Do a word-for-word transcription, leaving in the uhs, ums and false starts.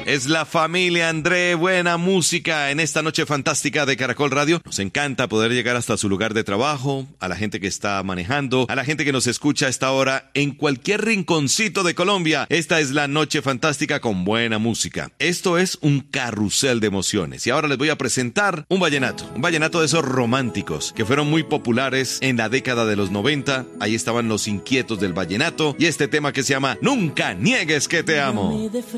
Es la familia André, buena música en esta noche fantástica de Caracol Radio. Nos encanta poder llegar hasta su lugar de trabajo, a la gente que está manejando, a la gente que nos escucha a esta hora en cualquier rinconcito de Colombia. Esta es la noche fantástica con buena música. Esto es un carrusel de emociones. Y ahora les voy a presentar un vallenato, un vallenato de esos románticos que fueron muy populares en la década de los noventa. Ahí estaban los inquietos del vallenato y este tema que se llama Nunca niegues que te amo.